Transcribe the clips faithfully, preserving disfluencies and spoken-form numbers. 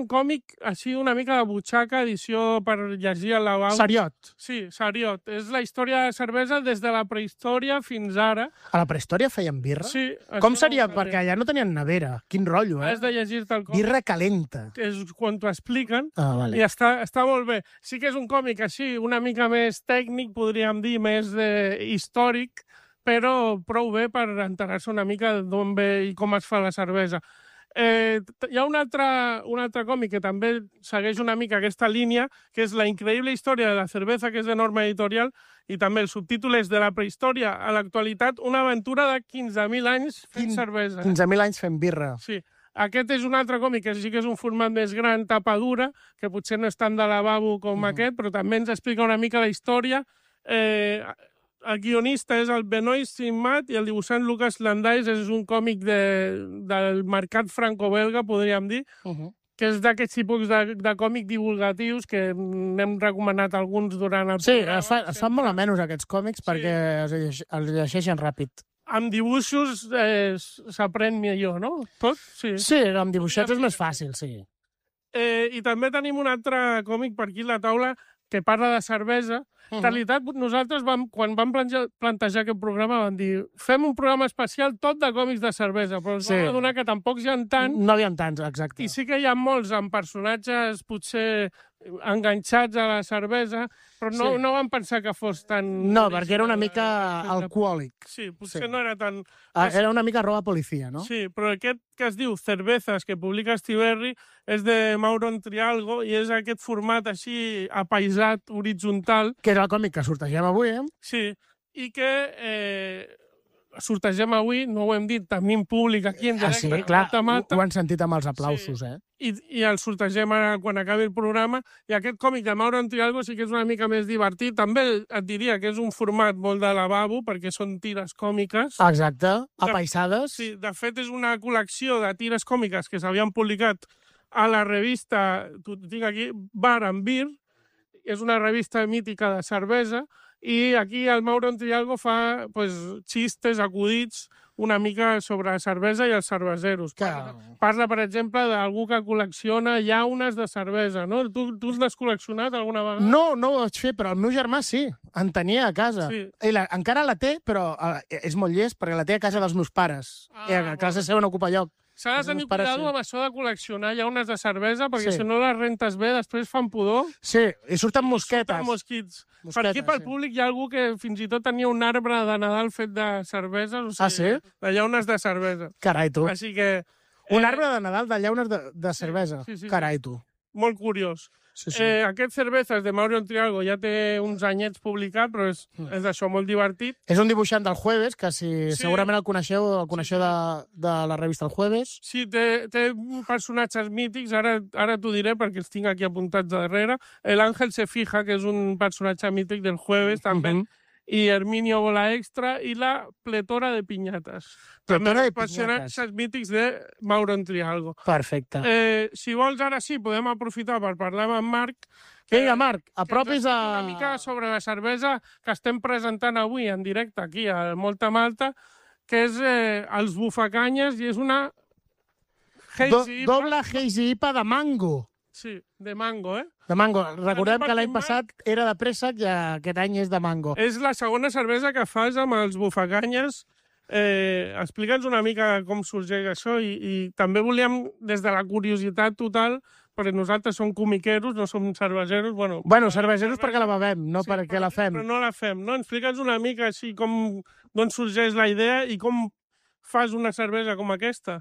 Un còmic així una mica de butxaca, edició per llegir al lavabo. Seriot. Sí, seriot. És la història de la cervesa des de la prehistòria fins ara. A la prehistòria feien birra? Sí. Com seria? No perquè allà no tenien nevera. Quin rotllo, eh? Has de llegir-te el còmic. Birra calenta. És quan t'ho expliquen. Ah, vale. I està, està molt bé. Sí que és un còmic així, una mica més tècnic, podríem dir, més eh, històric, però prou bé per enterar-se una mica d'on ve i com es fa la cervesa. Eh, hi ha un altre, un altre còmic que també segueix una mica aquesta línia, que és La increïble història de la cervesa, que és de Norma Editorial, i també el subtítol és De la prehistòria a l'actualitat, una aventura de quinze mil anys fent Quin... cervesa. quinze mil anys fent birra. Sí. Aquest és un altre còmic que sí que és un format més gran, tapa dura, que potser no és tant de lavabo com uh -huh. aquest, però també ens explica una mica la història. Eh, el guionista és el Benoît Simmat i el dibuixant Lucas Landais és un còmic de, del mercat franco-belga, podríem dir, uh -huh. que és d'aquests tipus de, de còmic divulgatius que n'hem recomanat alguns durant el sí, programa. es, fa, es fan molt a menys aquests còmics sí. perquè els, els llegeixen ràpid. Amb dibuixos eh, s'aprèn millor, no? Tot? Sí, sí amb dibuixets és més fàcil, sí. Eh, I també tenim un altre còmic per aquí a la taula que parla de cervesa. En uh -huh. realitat, nosaltres, vam, quan vam plantejar aquest programa, vam dir fem un programa especial tot de còmics de cervesa, però ens sí. vam adonar que tampoc hi ha tants. No hi ha tants, exacte. I sí que hi ha molts amb personatges potser enganxats a la cervesa, però no, sí. no vam pensar que fos tan... No, perquè era una mica alcohòlic. Sí, potser sí. no era tan... Ah, era una mica roba policia, no? Sí, però aquest que es diu Cervezas, que publica Estiberri, és de Mauro Trialgo i és aquest format així apaisat, horitzontal. Que és el còmic que sortegem avui, eh? Sí, i que... Eh, sortegem avui, no ho hem dit, tenim públic aquí en directe. Ah, sí, clar, mata, mata. Ho han sentit amb els aplausos, sí. eh? I, I el sortegem ara quan acabi el programa. I aquest còmic de Mauro Trialgo sí que és una mica més divertit. També et diria que és un format molt de lavabo, perquè són tires còmiques. Exacte, apaisades. De, sí, de fet és una col·lecció de tires còmiques que s'havien publicat a la revista, t'ho tinc aquí, Bar and Beer, és una revista mítica de cervesa, i aquí el Mauro Trialgo fa pues, xistes, acudits, una mica sobre la cervesa i els cerveseros. Parla, parla per exemple, d'algú que col·lecciona llaunes de cervesa, no? Tu, tu l'has col·leccionat alguna vegada? No, no ho vaig fer, però el meu germà sí. En tenia a casa. Sí. I la, encara la té, però és molt llest, perquè la té a casa dels meus pares. Ah, I a casa seva no ocupa lloc. S'ha de tenir cuidado amb això de col·leccionar llaunes de cervesa, perquè sí. si no les rentes bé, després fan pudor. Sí, i surten mosquetes. Surten mosquits. mosquetes per aquí, pel sí. públic, hi ha algú que fins i tot tenia un arbre de Nadal fet de cervesa. O sigui, ah, sí? De llaunes de cervesa. Carai, tu. Així que... Eh... Un arbre de Nadal de llaunes de, de cervesa. Sí, sí, sí, Carai, tu. Molt curiós. Sí, sí. Eh, aquest Cervezas de Mauro Trialgo ja té uns anyets publicat, però és, és d'això molt divertit. És un dibuixant del Jueves, que si sí. segurament el coneixeu, el coneixeu sí, sí. De, de la revista El Jueves. Sí, té, té personatges mítics, ara, ara t'ho diré perquè els tinc aquí apuntats darrere. El Ángel se fija, que és un personatge mític del Jueves, també. Uh -huh. I Herminio Bola Extra i la pletora de piñates. Pletora de personatges piñates. mítics de Mauro Trialgo. Perfecte. Eh, si vols, ara sí, podem aprofitar per parlar amb en Marc. Vinga, Marc, apropis a... Una mica sobre la cervesa que estem presentant avui en directe aquí al Molta Malta, que és eh, els bufacanyes i és una... Do, doble Hazy I P A de mango. Sí, de mango, eh? De mango. Recordem que l'any passat era de préssec i aquest any és de mango. És la segona cervesa que fas amb els bufacanyes. Eh, Explica'ns una mica com sorgeix això i, i també volíem, des de la curiositat total, perquè nosaltres som comiqueros, no som cerveseros. Bueno, bueno cerveseros perquè la bevem, no sí, perquè la fem. Però no la fem, no? Explica'ns una mica així com d'on sorgeix la idea i com fas una cervesa com aquesta.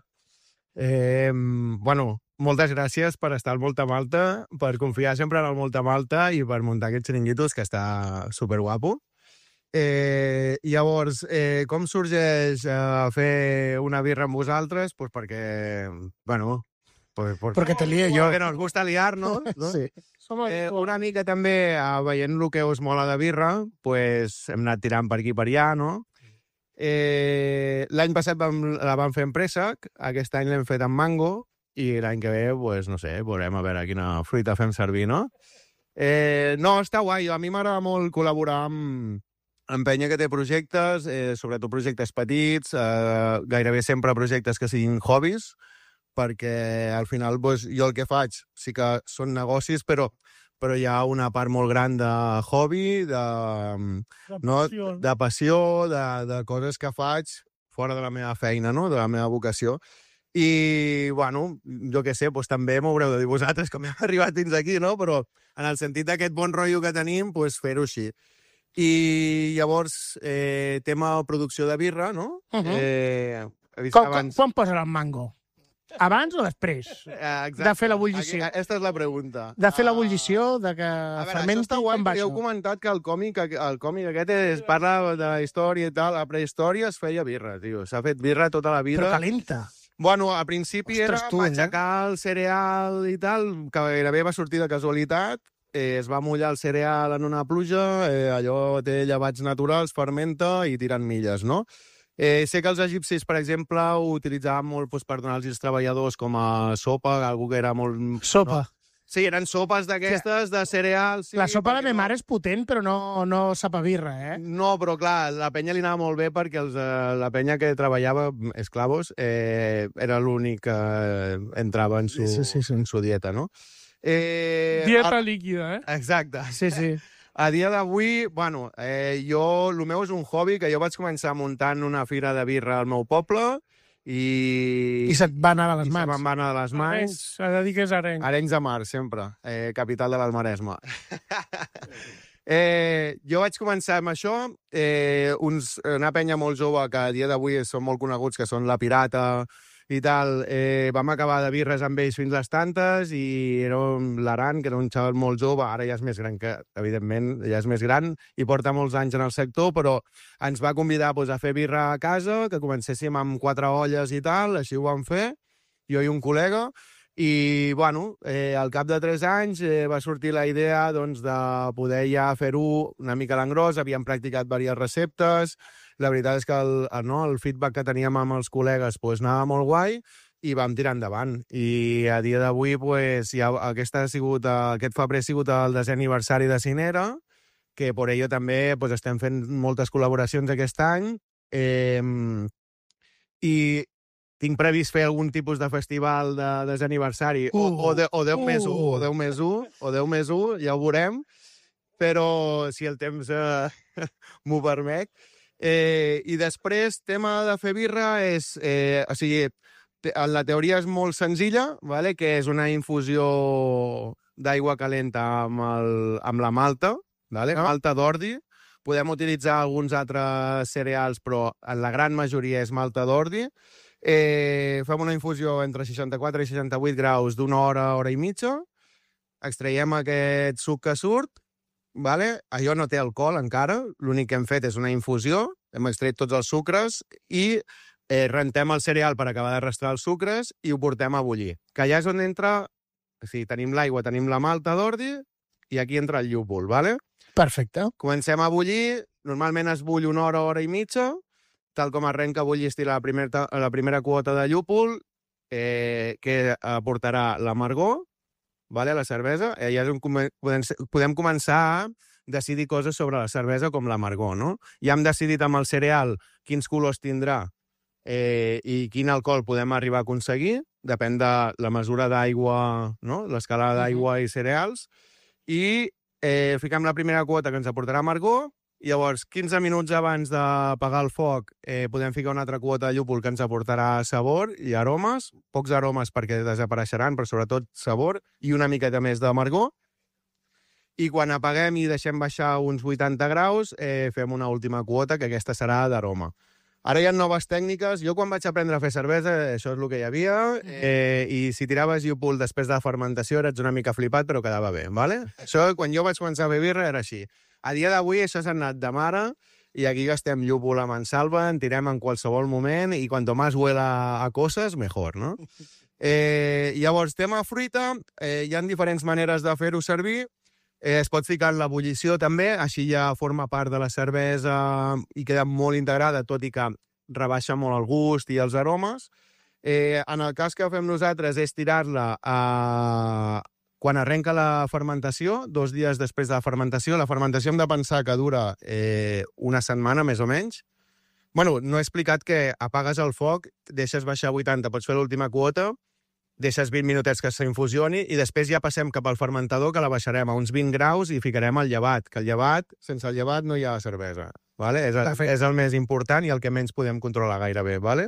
Eh, bueno... Moltes gràcies per estar al Molta Malta, per confiar sempre en el Molta Malta i per muntar aquest xiringuito, que està superguapo. Eh, llavors, eh, com sorgeix eh, fer una birra amb vosaltres? Pues perquè, bueno... Pues, pues, perquè te lié jo. Perquè nos gusta liar-nos, no? Sí. Eh, una mica també, eh, veient el que us mola de birra, pues, hem anat tirant per aquí per allà, no? Eh, l'any passat vam, la vam fer en préssec, aquest any l'hem fet en mango, i l'any que ve, pues, no sé, veurem a veure quina fruita fem servir, no? Eh, no, està guai. A mi m'agrada molt col·laborar amb, amb penya que té projectes, eh, sobretot projectes petits, eh, gairebé sempre projectes que siguin hobbies, perquè al final doncs, jo el que faig sí que són negocis, però, però hi ha una part molt gran de hobby, de, De no, passió. de passió, de, de coses que faig fora de la meva feina, no? De la meva vocació. I, bueno, jo què sé, doncs també m'haureu de dir vosaltres com hem arribat fins aquí, no? Però en el sentit d'aquest bon rotllo que tenim, doncs fer-ho així. I llavors, eh, tema producció de birra, no? Uh -huh. eh, he vist Com, abans... com, quan posen el mango? Abans o després? Eh, exacte. De fer l'ebullició. Aquesta és la pregunta. De fer Ah, l'ebullició, de que A veure, fermenti, això està guai, com va perquè heu això? comentat que el còmic, el còmic aquest es parla de la història i tal. A prehistòria es feia birra, tio. S'ha fet birra tota la vida. Però calenta. Bueno, a principi Ostres, era tu, eh? matxacar el cereal i tal, que gairebé va sortir de casualitat. Eh, es va mullar el cereal en una pluja, eh, allò té llevats naturals, fermenta i tiren milles, no? Eh, sé que els egipcis, per exemple, ho utilitzaven molt doncs, per donar als treballadors com a sopa, algú que era molt... Sopa. No? Sí, eren sopes d'aquestes de cereals. Sí, La sopa de la perquè meva no- mare és potent, però no, no sap a birra, eh? No, però clar, la penya li anava molt bé perquè els, eh, la penya que treballava, esclavos, eh, era l'únic que eh, entrava en su, Sí, sí, sí. en su dieta, no? Eh, Dieta a- líquida, eh? Exacte. Sí, sí. A dia d'avui, bueno, eh, jo, el meu és un hobby que jo vaig començar muntant una fira de birra al meu poble i... I se't va anar a les i se mans. me'n va anar a les mans. Arenys, s'ha de dir que és Arenys. Arenys de Mar, sempre. Eh, capital de l'Almaresme. eh, jo vaig començar amb això. Eh, uns, una penya molt jove que a dia d'avui són molt coneguts, que són La Pirata i tal. Eh, vam acabar de birres amb ells fins les tantes i era un l'Aran, que era un xaval molt jove, ara ja és més gran, que evidentment ja és més gran i porta molts anys en el sector, però ens va convidar doncs, a fer birra a casa, que comencéssim amb quatre olles i tal, així ho vam fer, jo i un col·lega, i, bueno, eh, al cap de tres anys eh, va sortir la idea doncs, de poder ja fer-ho una mica a l'engròs, havíem practicat diverses receptes, la veritat és que el, el, no, el feedback que teníem amb els col·legues doncs, anava molt guai i vam tirar endavant. I a dia d'avui doncs, ja, aquesta ha sigut, aquest febrer ha sigut el desè aniversari de Cinera, que per ello també doncs, estem fent moltes col·laboracions aquest any, eh, i tinc previst fer algun tipus de festival de desaniversari, uh, o, o, de, o deu més u, o deu més u, o deu més u, ja ho veurem, però si el temps eh, m'ho permet. Eh, I després, tema de fer birra és... Eh, o sigui, te, la teoria és molt senzilla, vale? Que és una infusió d'aigua calenta amb, el, amb la malta, vale? Ah. Malta d'ordi. Podem utilitzar alguns altres cereals, però en la gran majoria és malta d'ordi. Eh, fem una infusió entre seixanta-quatre i seixanta-vuit graus d'una hora, hora i mitja. Extraiem aquest suc que surt. Vale? Allò no té alcohol encara, l'únic que hem fet és una infusió, hem extret tots els sucres i eh, rentem el cereal per acabar de restar els sucres i ho portem a bullir. Que allà és on entra, o sigui, tenim l'aigua, tenim la malta d'ordi i aquí entra el llúpol, vale? Perfecte. Comencem a bullir, normalment es bull una hora, hora i mitja, tal com arrenca a bullir la primera, la primera quota de llúpol, eh, que aportarà l'amargor, vale, la cervesa, eh, ja és un, podem, podem començar a decidir coses sobre la cervesa com l'amargor, no? Ja hem decidit amb el cereal quins colors tindrà eh, i quin alcohol podem arribar a aconseguir, depèn de la mesura d'aigua, no? L'escalada d'aigua i cereals, i eh, fiquem la primera quota que ens aportarà amargor, i llavors, quinze minuts abans d'apagar el foc, eh, podem ficar una altra quota de llúpol que ens aportarà sabor i aromes, pocs aromes perquè desapareixeran, però sobretot sabor, i una miqueta més d'amargor. I quan apaguem i deixem baixar uns vuitanta graus, eh, fem una última quota, que aquesta serà d'aroma. Ara hi ha noves tècniques. Jo quan vaig aprendre a fer cervesa, això és el que hi havia, eh, i si tiraves llúpol després de la fermentació eres una mica flipat, però quedava bé, ¿vale? Això, quan jo vaig començar a fer birra, era així. A dia d'avui això s'ha anat de mare i aquí gastem llúpol a mansalva, en tirem en qualsevol moment i cuanto más huela a coses, mejor, no? Eh, llavors, tema fruita, eh, hi ha diferents maneres de fer-ho servir. Eh, es pot ficar en l'ebullició també, així ja forma part de la cervesa i queda molt integrada, tot i que rebaixa molt el gust i els aromes. Eh, en el cas que fem nosaltres és tirar-la a... quan arrenca la fermentació, dos dies després de la fermentació. La fermentació hem de pensar que dura eh, una setmana, més o menys. Bueno, no he explicat que apagues el foc, deixes baixar a vuitanta, pots fer l'última quota, deixes vint minutets que s'infusioni i després ja passem cap al fermentador, que la baixarem a uns vint graus i ficarem el llevat, que el llevat, sense el llevat no hi ha cervesa. Vale? És, el, és el més important i el que menys podem controlar gairebé. Vale?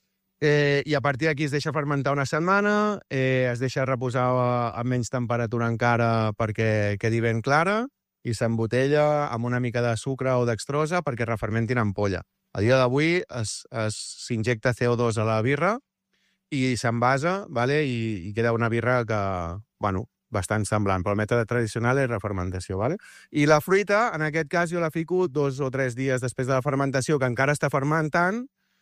Eh, I a partir d'aquí es deixa fermentar una setmana, eh, es deixa reposar a, a menys temperatura encara perquè quedi ben clara i s'embotella amb una mica de sucre o dextrosa perquè refermentin ampolla. A dia d'avui s'injecta C O dos a la birra i s'envasa, vale? I, i queda una birra que, bueno, bastant semblant, però el mètode tradicional és refermentació. Vale? I la fruita, en aquest cas, jo la fico dos o tres dies després de la fermentació, que encara està fermentant,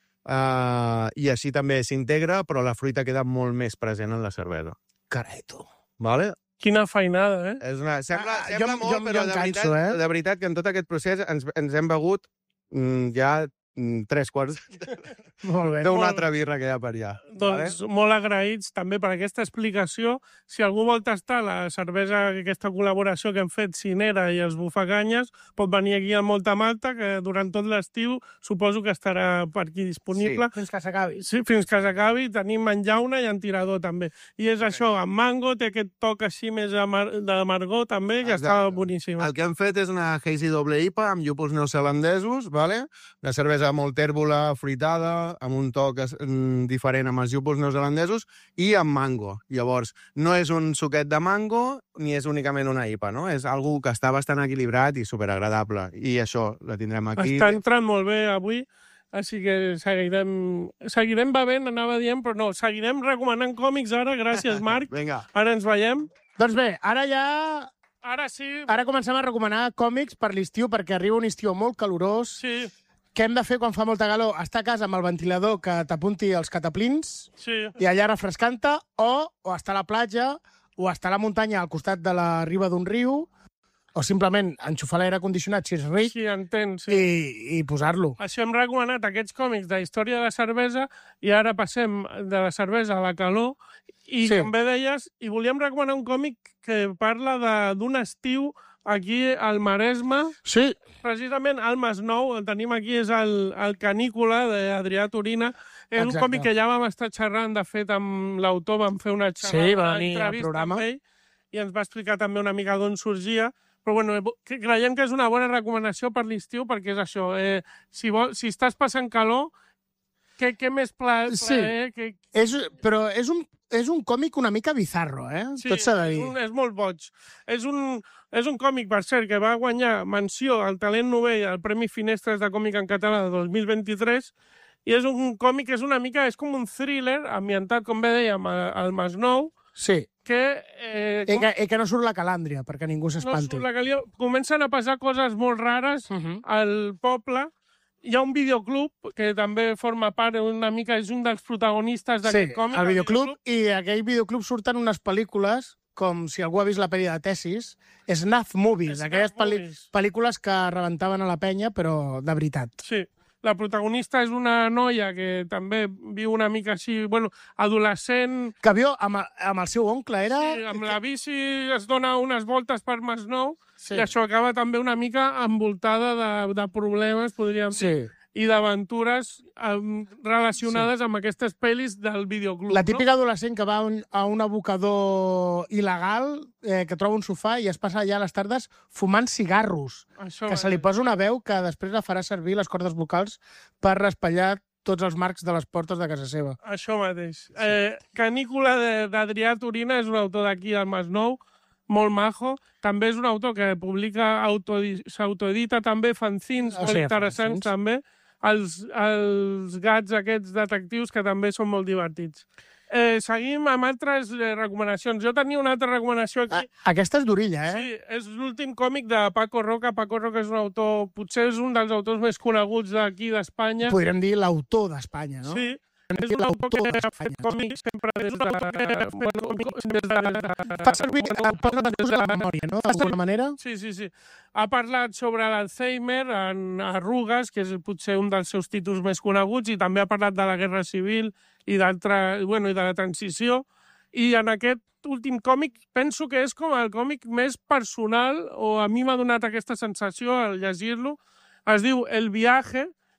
uh, i així també s'integra, però la fruita queda molt més present en la cervesa. Carai, tu. Vale? Quina feinada, eh? És una... Sembla, Ah, sembla jo- molt, jo- però jo em de, canso, veritat, eh? de veritat que en tot aquest procés ens, ens hem begut mm, ja mm, tres quarts Molt bé. d'una molt- altra birra que hi ha per allà. Doncs molt agraïts també per aquesta explicació. Si algú vol tastar la cervesa, aquesta col·laboració que hem fet, Cinera i els Bufacanyes, pot venir aquí al Molta Malta, que durant tot l'estiu suposo que estarà per aquí disponible. Fins que s'acabi. Sí, fins que s'acabi. Tenim en llauna i en tirador, també. I és això, amb mango, té aquest toc així més amar d'amargor, també, que Exacte. està boníssim. El que hem fet és una hazy doble I P A amb llúpols neozelandesos, vale? Una cervesa molt tèrbola, fruitada, amb un toc mm, diferent amb els llúpols neozelandesos i amb mango. Llavors, no és un suquet de mango ni és únicament una I P A, no? És algo que està bastant equilibrat i superagradable. I això, la tindrem aquí. Està entrant molt bé avui, així que seguirem, seguirem bevent, anava dient, però no, seguirem recomanant còmics ara. Gràcies, Marc. Vinga. Ara ens veiem. Doncs bé, ara ja... Ara sí, Ara comencem a recomanar còmics per l'estiu, perquè arriba un estiu molt calorós. sí, Què hem de fer quan fa molta calor? Estar a casa amb el ventilador que t'apunti els cataplins sí. i allà refrescant-te, o, o estar a la platja, o estar a la muntanya al costat de la riba d'un riu, o simplement enxufar l'aire condicionat, si és ric, Sí, entenc, sí. i, i posar-lo. Això hem recomanat aquests còmics de història de la cervesa i ara passem de la cervesa a la calor i, Sí. com bé deies, i volíem recomanar un còmic que parla de- d'un estiu aquí al Maresme. Sí, Precisament al Masnou, el tenim aquí, és el, el Canícula d'Adrià Turina. És un Exacte. còmic que ja vam estar xerrant, de fet, amb l'autor vam fer una xerrada, Sí, va una venir al entrevista programa. amb ell, i ens va explicar també una mica d'on sorgia. Però bueno, que creiem que és una bona recomanació per l'estiu, perquè és això, eh, si, vol, si estàs passant calor, què, què més pla, Sí. plaer? Que, és, però és un, és un còmic una mica bizarro, eh? sí, Tot s'ha de dir. És, un, és molt boig. És un, és un còmic, per cert, que va guanyar menció al Talent Novell al Premi Finestres de Còmic en Català de dos mil vint-i-tres, i és un còmic que és una mica, és com un thriller ambientat, com bé dèiem, al, al Masnou, Sí, que... Eh, i que, i que no surt la calàndria, perquè ningú no s'espanti. surt la calia, comencen a passar coses molt rares Uh -huh. al poble. Hi ha un videoclub que també forma part una mica, és un dels protagonistes d'aquest Sí, còmic. el videoclub, i a aquell videoclub surten unes pel·lícules, com si algú ha vist la pel·li de Tesis, Snuff Movies, Snuff aquelles pel·li Movies. pel·lícules que rebentaven a la penya, però de veritat. Sí. La protagonista és una noia que també viu una mica així, bueno, adolescent, Que viu amb, amb el seu oncle, era... sí, amb la bici es dona unes voltes per Masnou, Sí. i això acaba també una mica envoltada de, de problemes, podríem dir, Sí. i d'aventures um, relacionades sí. amb aquestes pel·lis del videoclub. La típica adolescent que va a un, a un abocador il·legal, eh, que troba un sofà i es passa allà a les tardes fumant cigarros, no? Això que se li posa una veu que després la farà servir les cordes vocals per raspallar tots els marcs de les portes de casa seva. Això mateix. Sí. Eh, Canícula de- d'Adrià Turina és un autor d'aquí al Masnou, molt majo. També és un autor que publica, autoedi- s'autoedita també fanzins Ah, molt sí, interessants, fanzins. també. Els, els gats aquests detectius que també són molt divertits. Eh, seguim amb altres eh, recomanacions. Jo tenia una altra recomanació aquí. Ah, aquesta és d'orilla, eh? Sí, és l'últim còmic de Paco Roca. Paco Roca és un autor, potser és un dels autors més coneguts d'aquí d'Espanya. Podríem dir l'autor d'Espanya, no? Sí, Podríem és dir un autor que l'autor ha fet d'Espanya. còmics sempre des de... Bueno, des de... Fa servir el posa de la memòria, no? D'alguna manera? Sí, sí, sí. Ha parlat sobre l'Alzheimer en Arrugues, que és potser un dels seus títols més coneguts, i també ha parlat de la Guerra Civil i d'altra, bueno, i de la transició. I en aquest últim còmic penso que és com el còmic més personal, o a mi m'ha donat aquesta sensació al llegir-lo. Es diu El viaje,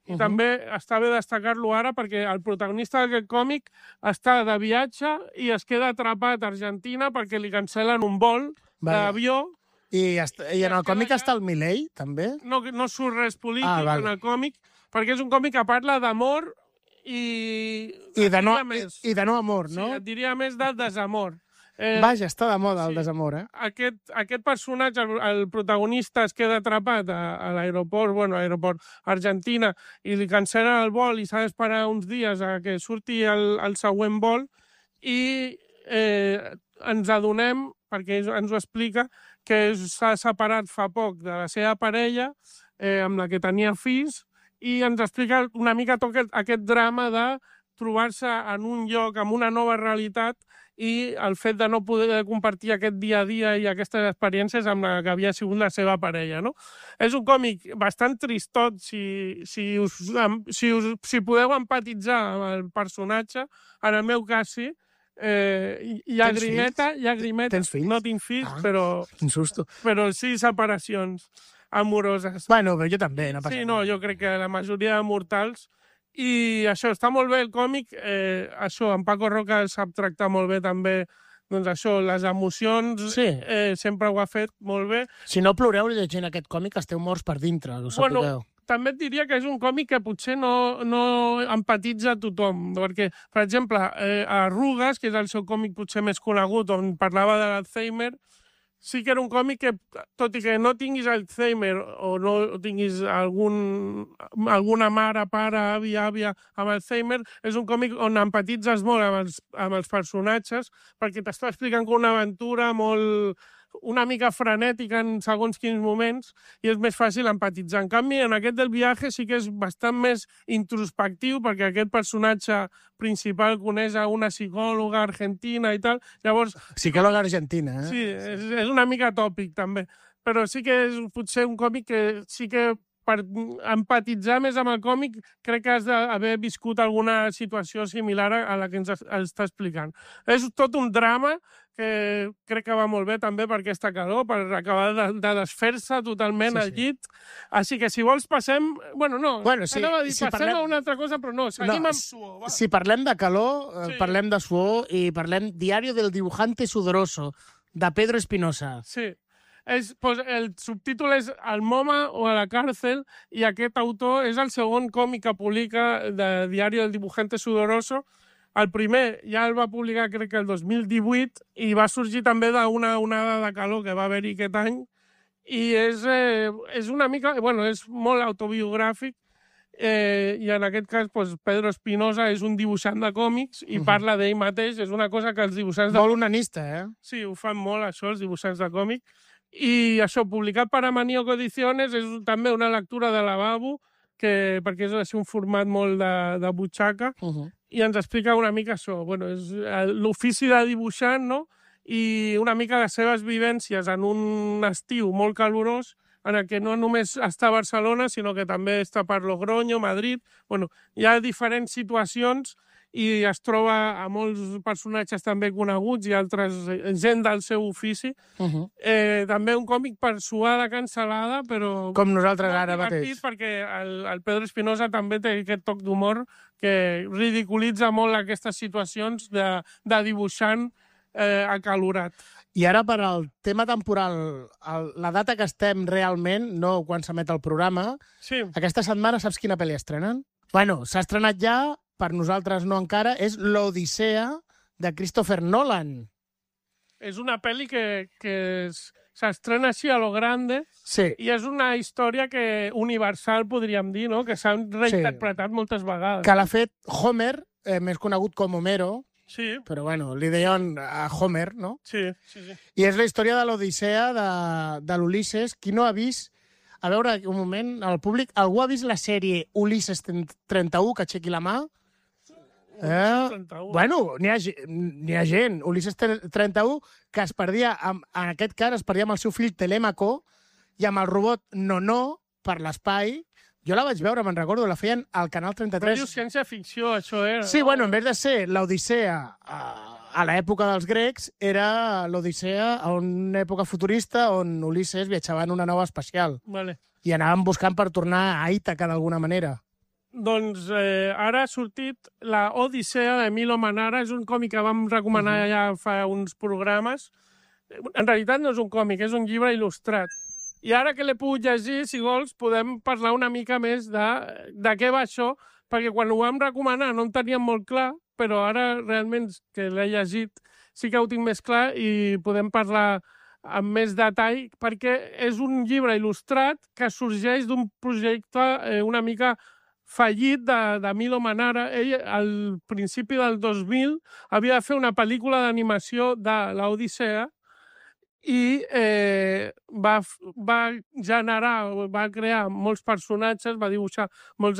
i uh-huh. també està bé destacar-lo ara perquè el protagonista d'aquest còmic està de viatge i es queda atrapat a Argentina perquè li cancel·len un vol d'avió. I, I en el còmic allà... està el Milei, també? No, no surt res polític ah, vale. en el còmic, perquè és un còmic que parla d'amor i... I de, no, i, i de no amor, no? Sí, et diria més del desamor. Eh, Vaja, està de moda el sí. desamor, eh? Aquest, aquest personatge, el, el protagonista, es queda atrapat a, a l'aeroport, bueno, a l'aeroport Argentina, i li cancel·len el vol i s'ha d'esperar uns dies a que surti el, el següent vol, i eh, ens adonem, perquè ens ho explica, que s'ha separat fa poc de la seva parella, eh, amb la que tenia fills, i ens explica una mica tot aquest, aquest drama de trobar-se en un lloc amb una nova realitat i el fet de no poder compartir aquest dia a dia i aquestes experiències amb la que havia sigut la seva parella, no? És un còmic bastant tristot, si, si, us, si, us, si podeu empatitzar amb el personatge, en el meu cas sí, eh, llagrimeta, llagrimeta. Tens fills? No tinc fills, ah, però, quin susto. Però sí separacions amoroses. Bueno, però jo també, no passa Sí, no, jo crec que la majoria de mortals. I això, està molt bé el còmic, eh, això, en Paco Roca sap tractar molt bé també, doncs això, les emocions, sí. eh, sempre ho ha fet molt bé. Si no ploreu llegint aquest còmic, esteu morts per dintre, ho sapigueu. Bueno, també et diria que és un còmic que potser no, no empatitza a tothom, perquè, per exemple, eh, Arrugues, que és el seu còmic potser més conegut, on parlava de l'Alzheimer, sí que era un còmic que, tot i que no tinguis Alzheimer o no tinguis algun, alguna mare, pare, àvia, àvia amb Alzheimer, és un còmic on empatitzes molt amb els, amb els personatges perquè t'està explicant com una aventura molt... una mica frenètica en segons quins moments i és més fàcil empatitzar. En canvi, en aquest del viatge sí que és bastant més introspectiu perquè aquest personatge principal coneix a una psicòloga argentina i tal. Llavors... Psicòloga argentina, eh? Sí, és, és una mica tòpic, també. Però sí que és potser un còmic que sí que per empatitzar més amb el còmic crec que has d'haver viscut alguna situació similar a la que ens està explicant. És tot un drama que crec que va molt bé també per aquesta calor, per acabar de, de desfer-se totalment sí, al llit. Sí. Així que si vols passem... Bueno, no, bueno, sí, dir, si passem parlem... a una altra cosa, però no, seguim no, amb suor. Va. Si parlem de calor, sí. parlem de suor i parlem Diario del dibujante sudoroso, de Pedro Espinosa. Sí. És, pues, el subtítol és El Moma o a la càrcel i aquest autor és el segon còmic que publica de Diario del dibujante sudoroso. El primer ja el va publicar crec que el dos mil divuit i va sorgir també d'una onada de calor que va haver-hi aquest any i és, eh, és una mica... Bueno, és molt autobiogràfic eh, i en aquest cas pues, Pedro Espinosa és un dibuixant de còmics i uh-huh. parla d'ell mateix. És una cosa que els dibuixants... De... Molt onanista, eh? Sí, ho fan molt això, els dibuixants de còmic. I això, publicat per Amaníoco Ediciones, és també una lectura de lavabo, que, perquè és així un format molt de, de butxaca, uh-huh. i ens explica una mica això. Bueno, és l'ofici de dibuixant, no? I una mica les seves vivències en un estiu molt calorós, en el que no només està a Barcelona, sinó que també està per Logroño, Madrid... Bueno, hi ha diferents situacions i es troba a molts personatges també coneguts i altres gent del seu ofici. Uh-huh. eh, també un còmic per suar de cancel·lada, però... Com nosaltres ara mateix. Perquè el, el Pedro Espinosa també té aquest toc d'humor que ridiculitza molt aquestes situacions de, de dibuixant eh, acalorat. I ara per al tema temporal, el, la data que estem realment, no quan s'emet el programa, sí. Aquesta setmana saps quina pel·li estrenen? Bueno, s'ha estrenat ja... per nosaltres no encara, és l'Odissea de Christopher Nolan. És una pel·li que, que s'estrena així a lo grande sí. i és una història que universal, podríem dir, no? Que s'ha reinterpretat sí. moltes vegades. Que l'ha fet Homer, eh, més conegut com Homero, sí. però bueno, li deien a Homer, no? Sí, sí, sí. I és la història de l'Odissea de, de l'Ulisses. Qui no ha vist... A veure, un moment, al públic, algú ha vist la sèrie Ulisses trenta-u, que aixequi la mà? Eh, bueno, n'hi ha, n'hi ha gent. Ulisses trenta-u, que es perdia, amb, en aquest cas, es perdia amb el seu fill Telèmaco i amb el robot Nono per l'espai. Jo la vaig veure, me'n recordo, la feien al Canal trenta-tres. Però dius ciència-ficció, això era. Sí, no? Bueno, en vez de ser l'Odissea a, a l'època dels grecs, era l'Odissea a una època futurista on Ulisses viatjava en una nova espacial. Vale. I anaven buscant per tornar a Ítaca d'alguna manera. Doncs eh, ara ha sortit la Odissea de Milo Manara, és un còmic que vam recomanar uh-huh. ja fa uns programes. En realitat no és un còmic, és un llibre il·lustrat. I ara que l'he pogut llegir, si vols, podem parlar una mica més de, de què va això, perquè quan ho vam recomanar no en teníem molt clar, però ara realment que l'he llegit sí que ho tinc més clar i podem parlar amb més detall, perquè és un llibre il·lustrat que sorgeix d'un projecte eh, una mica fallit de, de Milo Manara. Ell, al principi del dos mil, havia de fer una pel·lícula d'animació de l'Odissea i eh, va, va generar, va crear molts personatges, va dibuixar molts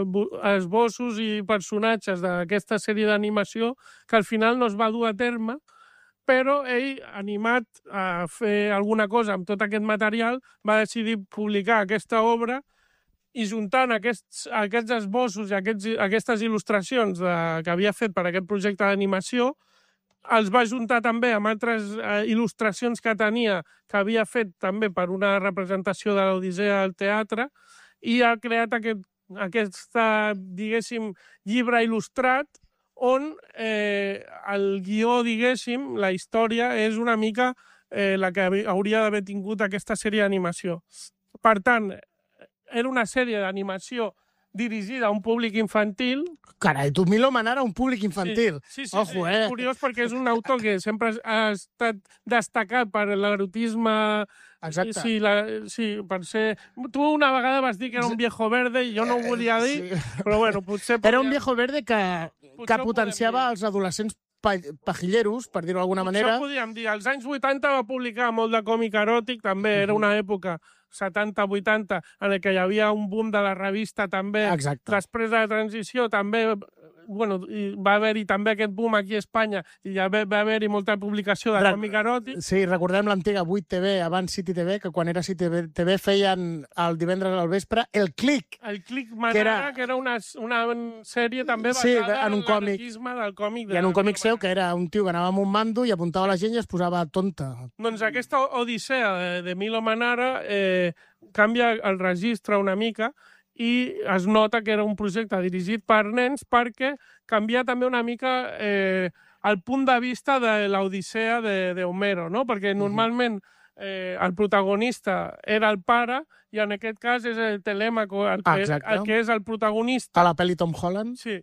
esbossos i personatges d'aquesta sèrie d'animació que al final no es va dur a terme, però ell, animat a fer alguna cosa amb tot aquest material, va decidir publicar aquesta obra i juntant aquests, aquests esbossos i aquests, aquestes il·lustracions de, que havia fet per aquest projecte d'animació, els va juntar també amb altres eh, il·lustracions que tenia, que havia fet també per una representació de l'Odissea al teatre, i ha creat aquest, aquesta, diguéssim, llibre il·lustrat on eh, el guió, diguéssim, la història, és una mica eh, la que hauria d'haver tingut aquesta sèrie d'animació. Per tant, era una sèrie d'animació dirigida a un públic infantil. Carai, tu Milo Manara, un públic infantil. Sí, sí, sí, Ojo, sí. eh? És curiós perquè és un autor que sempre ha estat destacat per l'erotisme. Exacte. Sí, la, sí, per ser... Tu una vegada vas dir que era un viejo verde i jo no ho volia dir, sí. Però bueno, potser... Podria... Era un viejo verde que, que potenciava els adolescents pajilleros, per dir-ho d'alguna manera. Això podríem dir. Als anys vuitanta va publicar molt de còmic eròtic, també era una època setanta vuitanta, en què hi havia un boom de la revista també. Exacte. Després de la transició també, bueno, va haver-hi també aquest boom aquí a Espanya i ja va haver-hi molta publicació de còmic eròtic. Sí, recordem l'antiga vuit T V, abans City T V, que quan era City T V feien el divendres al vespre el Click. El Click Manara, que era, que era una, una sèrie també basada sí, en un còmic del còmic. I en un còmic seu, que era un tio que anava amb un mando i apuntava la gent i es posava tonta. Doncs aquesta Odissea de, de Milo Manara eh, canvia el registre una mica i es nota que era un projecte dirigit per nens perquè canvia també una mica eh, el punt de vista de l'Odissea d'Homero, no? Perquè normalment eh, el protagonista era el pare i en aquest cas és el Telèmaco el que, el que és el protagonista. A la pel·li Tom Holland. Sí.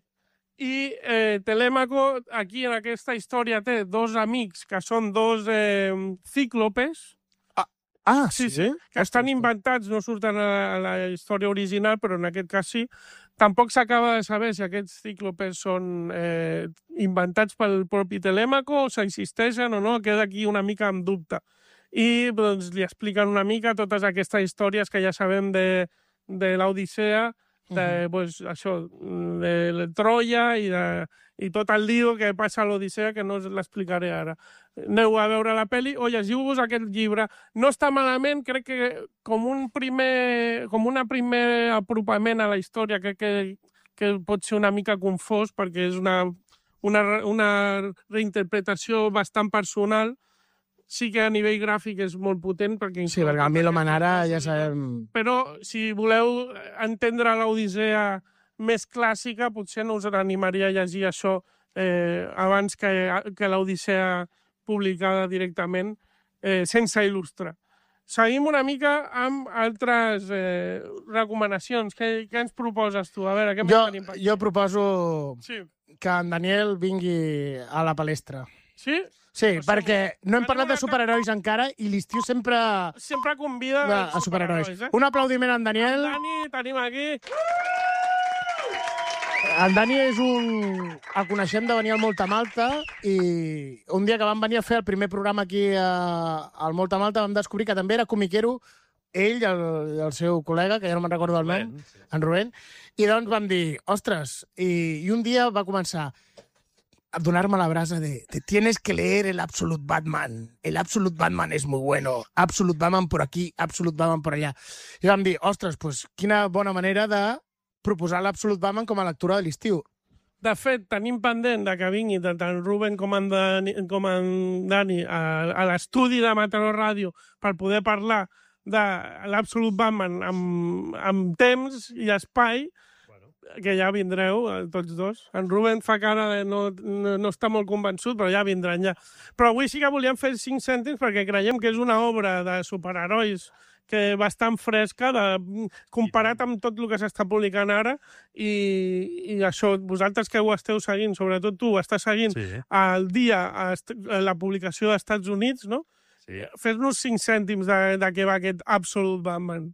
I eh, Telèmaco aquí en aquesta història té dos amics que són dos eh, cíclopes. Ah, sí, sí, que estan inventats, no surten a la història original, però en aquest cas sí. Tampoc s'acaba de saber si aquests cíclopes són eh, inventats pel propi Telèmaco o s'existeixen o no, queda aquí una mica en dubte. I doncs, li expliquen una mica totes aquestes històries que ja sabem de, de l'Odissea, de, uh-huh. pues, això, de, de Troia i, de, i tot el lío que passa a l'Odissea, que no us l'explicaré ara. Aneu a veure la pel·li o llegiu-vos aquest llibre. No està malament, crec que com un primer, com una primer apropament a la història, crec que, que pot ser una mica confós perquè és una, una, una reinterpretació bastant personal. Sí que a nivell gràfic és molt potent. Perquè sí, perquè el Milo Manara ja sabem... Però si voleu entendre l'Odissea més clàssica, potser no us animaria a llegir això eh, abans que, que l'Odissea publicada directament, eh, sense il·lustrar. Seguim una mica amb altres eh, recomanacions. Què, què ens proposes tu? A veure, què jo, tenim per aquí? Jo proposo sí. que en Daniel vingui a la palestra. Sí? Sí, o perquè no hem parlat de superherois encara i l'estiu sempre... Sempre convida a, a superherois. superherois eh? Un aplaudiment a en Daniel. En Dani, tenim aquí... En Dani és un... El coneixem de venir al Molta Malta i un dia que vam venir a fer el primer programa aquí a, al Molta Malta vam descobrir que també era comiquero ell i el, el seu col·lega, que ja no me'n recordo el nom, sí. En Rubén, i doncs vam dir, ostres, i, i un dia va començar a donar-me la brasa de, de tienes que leer el Absolute Batman, el Absolute Batman és muy bueno, Absolute Batman por aquí, Absolute Batman por allà. I vam dir, ostres, pues, quina bona manera de proposar l'Absolute Batman com a lectura de l'estiu. De fet, tenim pendent de que vingui tant en Rubén com en Dani, com en Dani a, a l'estudi de Mataró Ràdio per poder parlar de l'Absolute Batman amb, amb temps i espai. Bueno. que ja vindreu, tots dos. En Rubén fa cara de no, no, no està molt convençut, però ja vindran ja. Però avui sí que volíem fer cinc cèntims perquè creiem que és una obra de superherois que bastant fresca, de, comparat amb tot el que s'està publicant ara, i, i això, vosaltres que ho esteu seguint, sobretot tu, ho estàs seguint Sí. al dia a, a la publicació dels Estats Units, no? Sí. Fes-nos cinc cèntims de, de què va aquest Absolute Batman.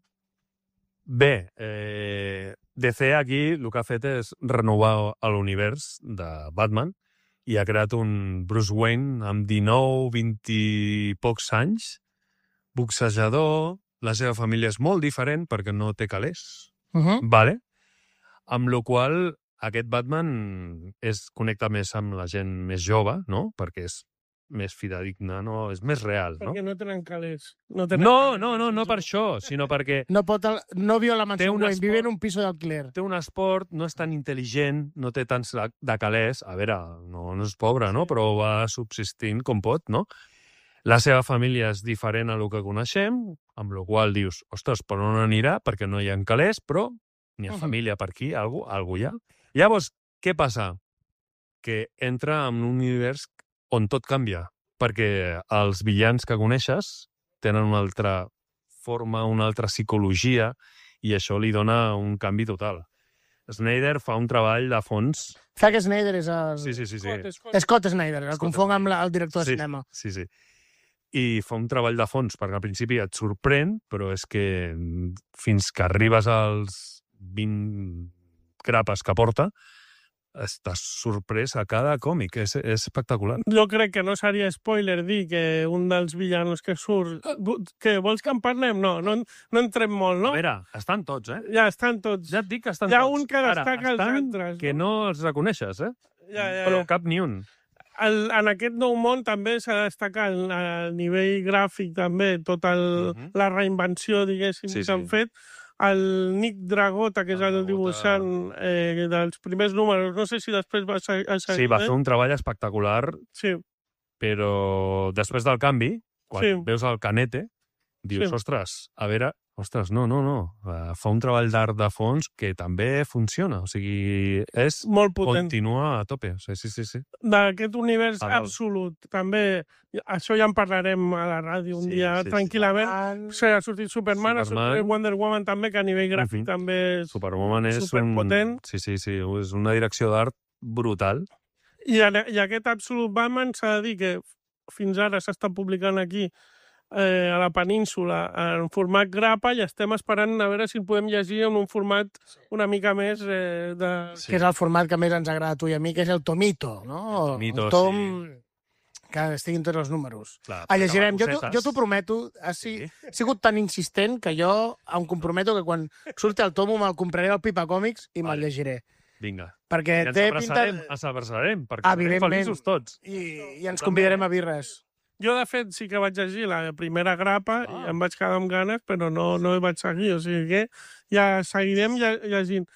Bé, eh, D C aquí el que ha fet és renovar l'univers de Batman i ha creat un Bruce Wayne amb dinou, vint i pocs anys, boxejador, la seva família és molt diferent perquè no té calés, Uh -huh. vale? Amb la qual aquest Batman és, connecta més amb la gent més jove, no? Perquè és més fidedigna, no? És més real, no? Perquè no tenen calés. No, tenen No, calés. no, no, no per això, sinó perquè No, pot, el- no viu a la mansió Té un Wayne, esport. vive en un piso d'alquiler. té un esport, no és tan intel·ligent, no té tants de- de calés, a veure, no, no és pobre, no? Però va subsistint com pot, no? La seva família és diferent a lo que coneixem, amb la qual dius, ostres, per on anirà? Perquè no hi ha calés, però n'hi ha Mhm. família per aquí, algú, algú hi ha. Llavors, què passa? Que entra en un univers on tot canvia, perquè els villans que coneixes tenen una altra forma, una altra psicologia, i això li dona un canvi total. Snyder fa un treball de fons... Zack Snyder és el... Sí, sí, sí. sí. Scott, Scott. Scott Snyder, el Scott confong amb Snyder. la, el director de Sí, cinema. Sí, sí. I fa un treball de fons, perquè al principi et sorprèn, però és que fins que arribes als vint grapes que porta, estàs sorprès a cada còmic. És, és espectacular. Jo crec que no seria spoiler dir que un dels villanos que surt... Que vols que en parlem? No, no, no entrem molt, no? A veure, estan tots, eh? Ja estan tots. Ja et dic que estan Hi ha tots. un que Ara, destaca els estan altres, que no els reconeixes, eh? Ja, ja, Però ja. cap ni un. El, en aquest nou món també s'ha de destacar el, el nivell gràfic, també, tota Mhm. la reinvenció, diguéssim, Sí, que han sí. fet. El Nick Dragota, que és El el Dragota. dibuixant eh, dels primers números, no sé si després va seguir. Sí, va fer un treball espectacular, Sí, però després del canvi, quan Sí. veus el Canete, dius, Sí. ostres, a veure, ostres, no, no, no, uh, fa un treball d'art de fons que també funciona, o sigui, és molt potent. continua a tope, o sigui, sí, sí, sí. D'aquest univers A dalt. absolut. També, això ja en parlarem a la ràdio un Sí, dia, sí, sí. tranquil·lament. Sí, ha sortit Superman, ha Superman. sortit Wonder Woman també, que a nivell gràfic Mhm. també és... Superwoman és un... Superpotent. Sí, sí, sí, és una direcció d'art brutal. I, en- I aquest Absolute Batman s'ha de dir que fins ara s'està publicant aquí eh, a la península en format grapa i estem esperant a veure si el podem llegir en un format una mica més eh, de... Sí. Que és el format que més ens agrada a tu i a mi, que és el tomito, no? El tomito, el tom que estiguin tots els números. Clar, El llegirem. Jo perquè t'ho- jo t'ho prometo, ha si- Sí. he sigut tan insistent que jo em comprometo que quan surti el tomo me'l compraré al Pipa Còmics i me'l Vale. llegiré. Vinga. Perquè I ens té abraçarem, pinta... ens abraçarem, perquè serem Evidentment. feliços tots. I, I ens També. convidarem a birres. Jo, de fet, sí que vaig llegir la primera grapa Ah. i em vaig quedar amb ganes, però no, no hi vaig seguir. O sigui que ja seguirem lle- llegint.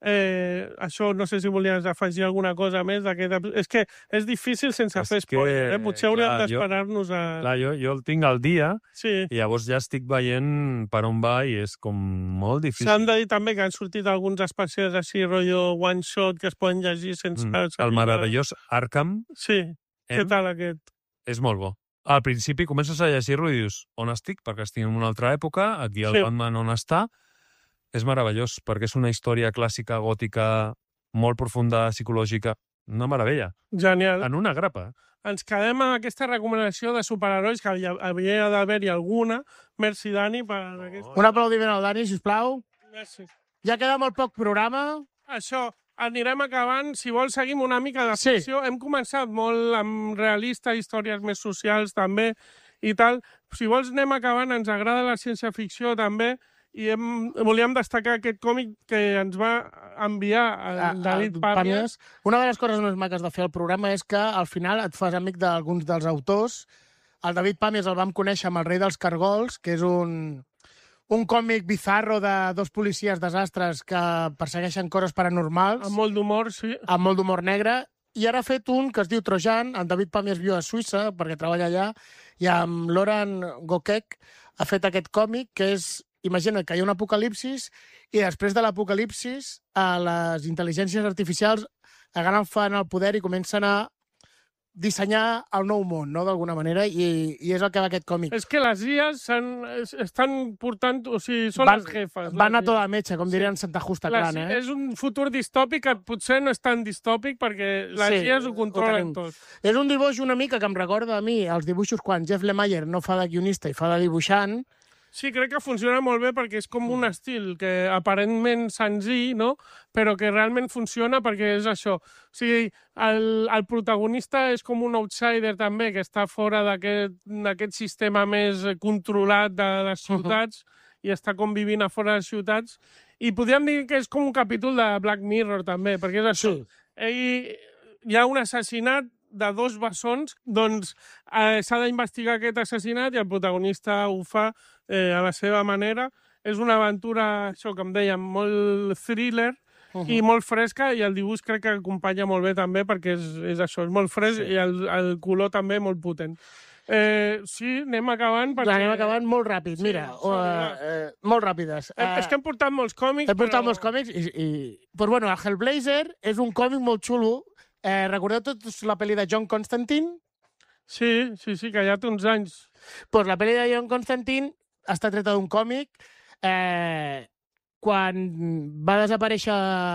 Eh, això, no sé si volies afegir alguna cosa més d'aquest... És que és difícil sense És fer que, spoiler, eh? Potser hauríem clar, jo- d'esperar-nos a... Clar, jo, jo el tinc al dia Sí. i llavors ja estic veient per on va i és com molt difícil. S'han de dir també que han sortit alguns especials així, rotllo one-shot, que es poden llegir sense... Mm. El meravellós Arkham Sí. Què M tal aquest? és molt bo. Al principi comences a llegir-lo i dius, on estic? Perquè estic en una altra època, aquí el Sí. Batman on està. És meravellós, perquè és una història clàssica, gòtica, molt profunda, psicològica. Una meravella. Genial. En una grapa. Ens quedem amb aquesta recomanació de superherois, que hi havia d'haver-hi alguna. Merci, Dani, per aquest... Un aplaudiment al Dani, sisplau. Gràcies. Ja queda molt poc programa. Això, anirem acabant. Si vols, seguim una mica de Sí. ficció. Hem començat molt amb realista, històries més socials també i tal. Si vols, anem acabant. Ens agrada la ciència-ficció també i hem, volíem destacar aquest còmic que ens va enviar el David Pàmies. Una de les coses més maques de fer el programa és que al final et fas amic d'alguns dels autors. El David Pàmies el vam conèixer amb El rei dels cargols, que és un, un còmic bizarro de dos policies desastres que persegueixen coses paranormals, Amb molt d'humor, sí. amb molt d'humor negre, i ara ha fet un que es diu Trojan. En David Pàmies viu a Suïssa, perquè treballa allà, i amb Loran Gokek ha fet aquest còmic, que és imagina que hi ha un apocalipsis i després de l'apocalipsis eh, les intel·ligències artificials agafen el poder i comencen a dissenyar el nou món, no?, d'alguna manera, i, i és el que va aquest còmic. És que les I As estan portant... O sigui, són van, les jefes. Van les a tota metxa, com dirien Santa Justa Clan, eh? És un futur distòpic que potser no és tan distòpic perquè les Sí, I As ho controlen ho tot. És un dibuix una mica que em recorda a mi els dibuixos quan Jeff Lemire no fa de guionista i fa de dibuixant. Sí, crec que funciona molt bé perquè és com un estil que aparentment senzill, no?, però que realment funciona perquè és això. O sigui, el, el protagonista és com un outsider també, que està fora d'aquest sistema més controlat de les ciutats uh-huh. i està convivint a fora de les ciutats. I podríem dir que és com un capítol de Black Mirror també, perquè és això. Sí. Ell, hi ha un assassinat de dos bessons, doncs eh, s'ha d'investigar aquest assassinat i el protagonista ho fa eh, a la seva manera. És una aventura, això que em dèiem, molt thriller uh-huh. i molt fresca, i el dibuix crec que acompanya molt bé també perquè és, és això, és molt fresc sí. i el, el color també molt potent. Eh, sí, anem acabant. Perquè... Anem acabant molt ràpid, sí, mira, uh, uh, molt ràpides. Uh, és que hem portat molts còmics. Hem portat però... molts còmics i... i... Però bueno, el Hellblazer és un còmic molt xulo. Eh, recordeu tots la pel·li de John Constantine? Sí, sí, sí, que ja té uns anys. Pues la pel·li de John Constantine està treta d'un còmic. Eh, quan va desaparèixer,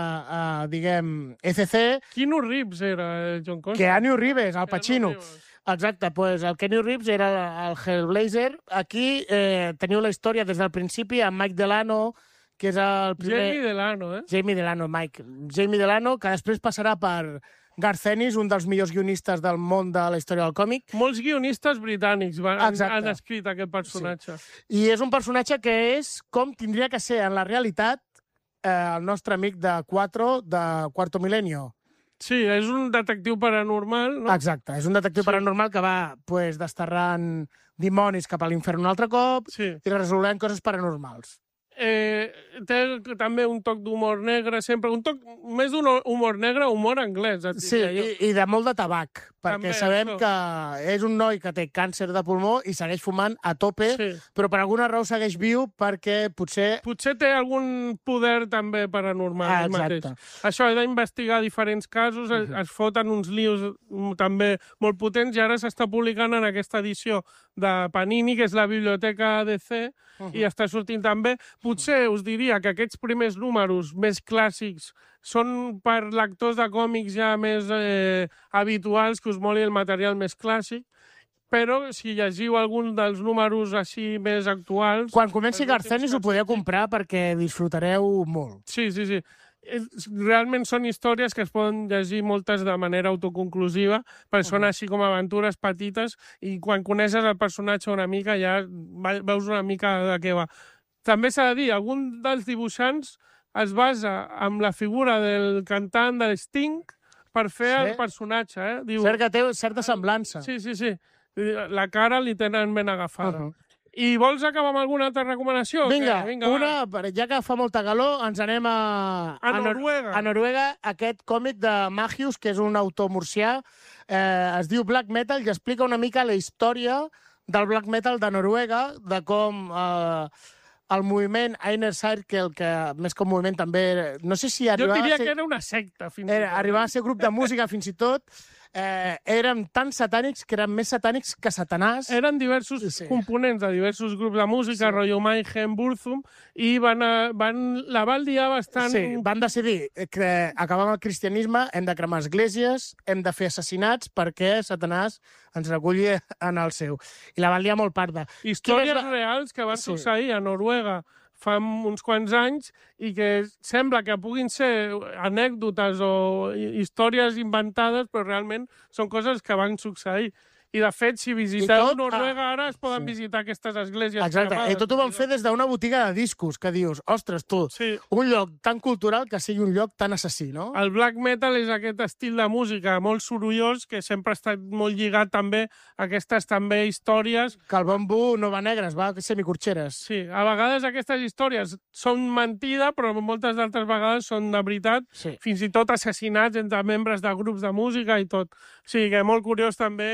eh, diguem, E C C... Keanu Reeves era John Constantine. Keanu Reeves, el Pacino. Exacte, pues el Keanu Reeves era el Hellblazer. Aquí eh, teniu la història des del principi amb Mike Delano, que és el primer... Jamie Delano, eh? Jamie Delano, Mike. Jamie Delano, que després passarà per Garth Ennis, un dels millors guionistes del món de la història del còmic. Molts guionistes britànics van, han escrit aquest personatge. Sí. I és un personatge que és com tindria que ser en la realitat eh, el nostre amic de Quattro, de Quarto Milenio. Sí, és un detectiu paranormal, no? Exacte, és un detectiu sí. paranormal que va pues, desterrant dimonis cap a l'infern un altre cop sí. i resolent coses paranormals. Eh, té també un toc d'humor negre, sempre. Un toc més d'un humor negre, humor anglès. Sí, i, i de molt de tabac, perquè també, sabem no. que és un noi que té càncer de pulmó i segueix fumant a tope, sí. però per alguna raó segueix viu perquè potser... Potser té algun poder també paranormal. Ah, exacte. Mateix. Això, he d'investigar diferents casos, uh -huh. es foten uns lius també molt potents i ara s'està publicant en aquesta edició de Panini, que és la biblioteca A D C, uh -huh. i està sortint també. Potser us diria que aquests primers números més clàssics són per lectors de còmics ja més eh, habituals, que us moli el material més clàssic, però si llegiu algun dels números així més actuals... Quan comenci Garth Ennis ho podeu comprar perquè disfrutareu molt. Sí, sí, sí. Realment són històries que es poden llegir moltes de manera autoconclusiva, perquè són així com aventures petites i quan coneixes el personatge una mica ja veus una mica de què va. També s'ha de dir, algun dels dibuixants es basa en la figura del cantant de Sting per fer sí. el personatge. Eh? Diu, Cert que té certa semblança. Sí, sí, sí. La cara li tenen ben agafada. Uh -huh. I vols acabar amb alguna altra recomanació? Vinga, Vinga una, va. ja que fa molta calor, ens anem a... A Noruega. A Noruega, aquest còmic de Magius, que és un autor murcià, eh, es diu Black Metal i explica una mica la història del Black Metal de Noruega, de com... Eh, el moviment Inner Circle, que més que un moviment també... No sé si arribava jo diria a ser... que era una secta, fins i tot. Arribava a ser grup de música, fins i tot. Eh, eren tan satànics que eren més satànics que Satanàs. Eren diversos sí. components de diversos grups de música, sí. rotllo Mayhem, Burzum, i van, a, van la van liar bastant... Sí, van decidir que acabant el cristianisme hem de cremar esglésies, hem de fer assassinats perquè Satanàs ens reculli en el seu. I la van liar molt parda. Històries la... reals que van sí. succeir a Noruega fa uns quants anys i que sembla que puguin ser anècdotes o històries inventades, però realment són coses que van succeir. I, de fet, si visiteu tot, Noruega ara, es poden sí. visitar aquestes esglésies. Exacte, cremades. I tot ho van fer des d'una botiga de discos, que dius, ostres, tu, sí. un lloc tan cultural que sigui un lloc tan assassí, no? El black metal és aquest estil de música molt sorollós que sempre ha estat molt lligat també a aquestes també històries. Que el bambú no va negre, es va semicorxeres. Sí, a vegades aquestes històries són mentida, però moltes d'altres vegades són de veritat, sí. fins i tot assassinats entre membres de grups de música i tot. O sigui que molt curiós també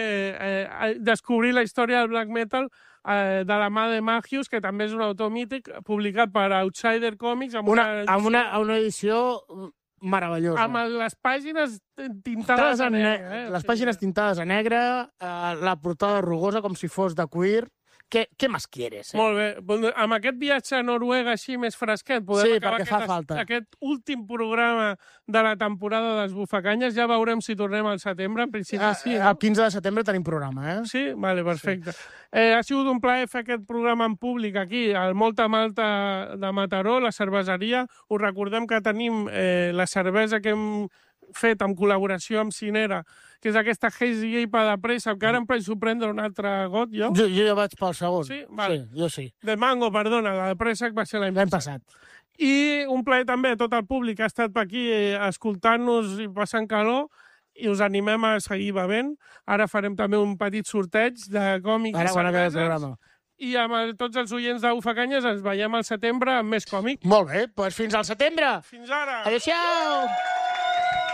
eh, descobrir la història del black metal eh, de la mà de Magius, que també és un autor mític, publicat per Outsider Comics, amb Una, una, amb una, amb una edició meravellosa. amb les pàgines tintades a negre. Eh? Les pàgines tintades a negre, eh, la portada rugosa com si fos de cuir. Què, què més quieres? Eh? Molt bé. Doncs, amb aquest viatge a Noruega així més fresquet, podem Sí, acabar perquè fa aquest, falta. aquest últim programa de la temporada dels Bufacanyes. Ja veurem si tornem al setembre, en principi Ah, sí. el quinze de setembre tenim programa, eh? Sí? Vale, perfecte. Sí. Eh, ha sigut un plaer fer aquest programa en públic aquí, al Molta Malta de Mataró, la cerveseria. Us recordem que tenim eh, la cervesa que hem fet en col·laboració amb Cinera, que és aquesta Hazy I P A de pressa, que ara em penso prendre un altre got, jo. Jo, jo ja vaig pel segon. Sí? Vale. Sí, jo sí. De mango, perdona, la de pressa va ser l'any L'any passat. passat. I un plaer també a tot el públic que ha estat per aquí eh, escoltant-nos i passant calor, i us animem a seguir bevent. Ara farem també un petit sorteig de còmics Ara i quan acabi el cerveses. programa. I amb el, tots els oients de Bufacanyes ens veiem al setembre amb més còmic. Molt bé, doncs fins al setembre. Fins ara! Adéu-siau!